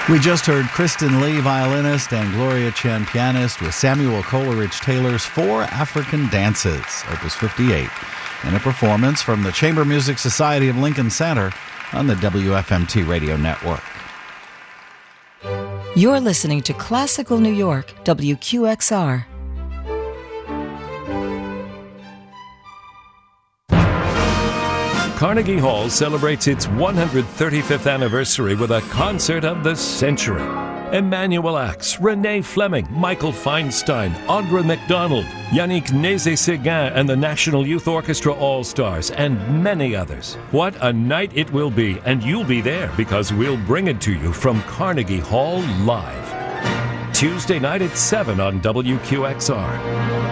We just heard Kristen Lee, violinist, and Gloria Chen, pianist, with Samuel Coleridge Taylor's Four African Dances, Opus 58, in a performance from the Chamber Music Society of Lincoln Center on the WFMT radio network. You're listening to Classical New York, WQXR. Carnegie Hall celebrates its 135th anniversary with a concert of the century. Emmanuel Ax, Renee Fleming, Michael Feinstein, Audra McDonald, Yannick Nézet-Séguin and the National Youth Orchestra All-Stars, and many others. What a night it will be, and you'll be there because we'll bring it to you from Carnegie Hall live. Tuesday night at 7 on WQXR.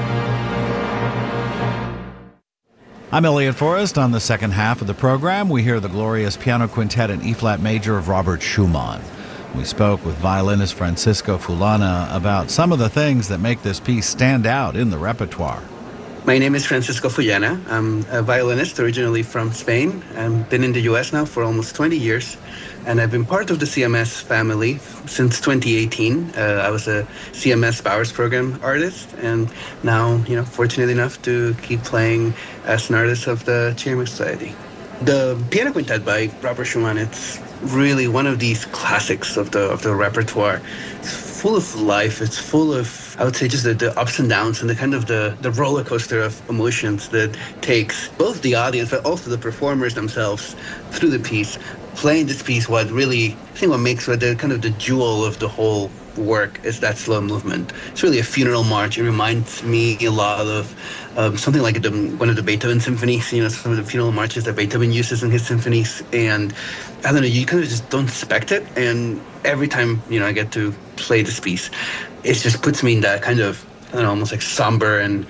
I'm Elliot Forrest. On the second half of the program, we hear the glorious piano quintet in E-flat major of Robert Schumann. We spoke with violinist Francisco Fulana about some of the things that make this piece stand out in the repertoire. My name is Francisco Fulana. I'm a violinist originally from Spain. I've been in the U.S. now for almost 20 years, and I've been part of the CMS family since 2018. I was a CMS Bowers Program artist, and now, fortunate enough to keep playing as an artist of the Chamber Society. The Piano Quintet by Robert Schumann, it's really one of these classics of the repertoire. It's full of life. It's full of, I would say, just the ups and downs and the kind of the roller coaster of emotions that takes both the audience but also the performers themselves through the piece. Playing this piece, what makes it the kind of the jewel of the whole work is that slow movement. It's really a funeral march. It reminds me a lot of something like one of the Beethoven symphonies, some of the funeral marches that Beethoven uses in his symphonies. And I don't know, you kind of just don't expect it. And every time, I get to play this piece, it just puts me in that kind of, almost like somber and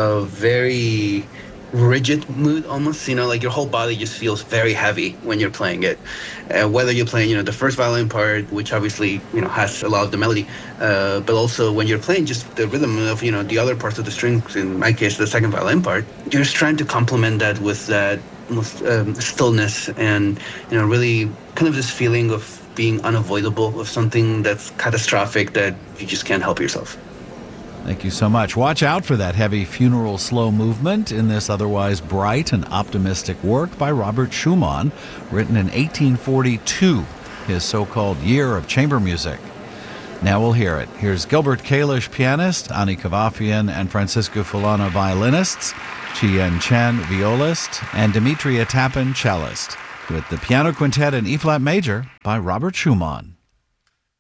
very rigid mood almost, like your whole body just feels very heavy when you're playing it. Whether you're playing, the first violin part, which obviously, has a lot of the melody, but also when you're playing just the rhythm of, the other parts of the strings, in my case, the second violin part, you're just trying to complement that with that almost stillness and, really kind of this feeling of being unavoidable, of something that's catastrophic that you just can't help yourself. Thank you so much. Watch out for that heavy funeral slow movement in this otherwise bright and optimistic work by Robert Schumann, written in 1842, his so-called year of chamber music. Now we'll hear it. Here's Gilbert Kalish, pianist, Ani Kavafian and Francisco Fulana, violinists, Chien Chen, violist, and Demetria Tappan, cellist, with the piano quintet in E-flat major by Robert Schumann.